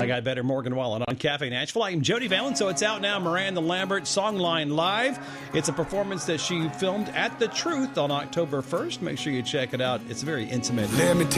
I Got Better, Morgan Wallen on Cafe Nashville. I'm Jody Valen, so it's out now. Miranda Lambert, Songline Live. It's a performance that she filmed at The Truth on October 1st. Make sure you check it out. It's very intimate.